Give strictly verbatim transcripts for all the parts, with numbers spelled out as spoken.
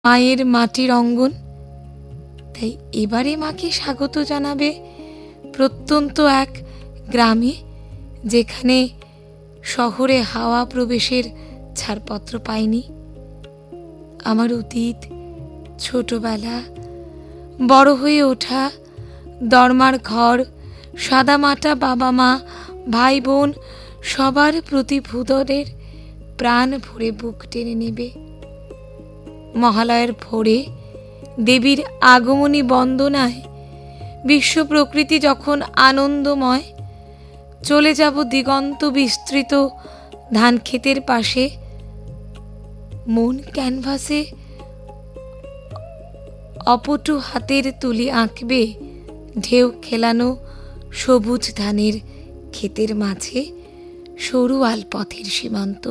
মায়ের মাটির অঙ্গন। তাই এবারে মাকে স্বাগত জানাবে প্রত্যন্ত এক গ্রামে, যেখানে শহরে হাওয়া প্রবেশের ছাড়পত্র পায়নি। আমার অতীত, ছোটবেলা, বড় হয়ে ওঠা, দরমার ঘর, সাদামাটা বাবা মা, ভাই বোন, সবার প্রতি ভূদরের প্রাণ ভরে বুক টেনে নেবে। মহালয়ের ভোরে দেবীর আগমনী বন্দনায় বিশ্ব প্রকৃতি যখন আনন্দময়, চলে যাব দিগন্ত বিস্তৃত ধান ক্ষেতের পাশে। মন ক্যানভাসে অপটু হাতের তুলি আঁকবে ঢেউ খেলানো সবুজ ধানের ক্ষেতের মাঝে সরু আলপথের সীমান্ত।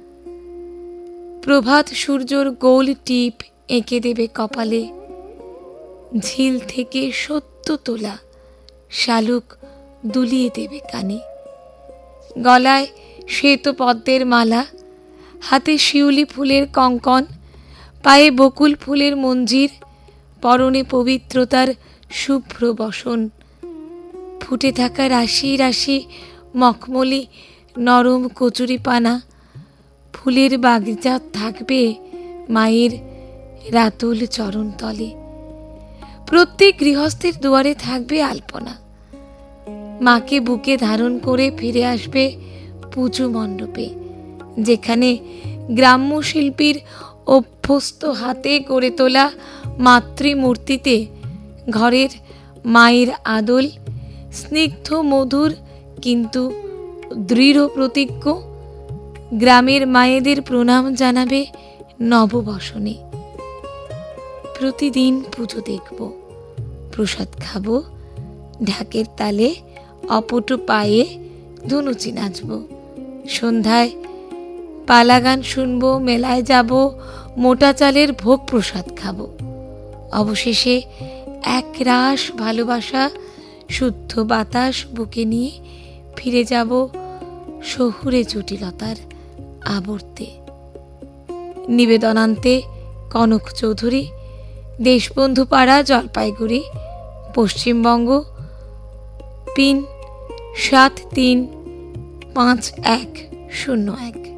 প্রভাত সূর্যর গোল টিপ এঁকে দেবে কপালে, ঝিল থেকে সত্য তোলা শালুক দুলিয়ে দেবে কানে। গলায় শ্বেত পদ্মের মালা, হাতে শিউলি ফুলের কঙ্কন, পায়ে বকুল ফুলের মঞ্জির, পরনে পবিত্রতার শুভ্র বসন। ফুটে থাকা রাশি রাশি মখমলি নরম কচুরি পানা, ফুলের বাগিচা থাকবে মায়ের রাতুল চরণ তলে। প্রত্যেক গৃহস্থের দুয়ারে থাকবে আলপনা। মাকে বুকে ধারণ করে ফিরে আসবে পুজো মণ্ডপে, যেখানে গ্রাম্য শিল্পীর অভ্যস্ত হাতে গড়ে তোলা মাতৃমূর্তিতে ঘরের মায়ের আদল স্নিগ্ধ মধুর কিন্তু দৃঢ় প্রতিজ্ঞ। গ্রামের মায়েদের প্রণাম জানাবে নববসনে। প্রতিদিন পুজো দেখব, প্রসাদ খাবো, ঢাকের তালে অপটু পায়ে ধুনুচি নাচব। সন্ধ্যায় পালাগান শুনবো, মেলায় যাব, মোটা চালের ভোগ প্রসাদ খাবো। অবশেষে এক রাস ভালোবাসা শুদ্ধ বাতাস বুকে নিয়ে ফিরে যাব শহুরে জটিলতার আবর্তে। নিবেদনান্তে কনক চৌধুরী, দেশবন্ধু পাড়া, জলপাইগুড়ি, পশ্চিমবঙ্গ। পিন সাত তিন পাঁচ এক শূন্য এক।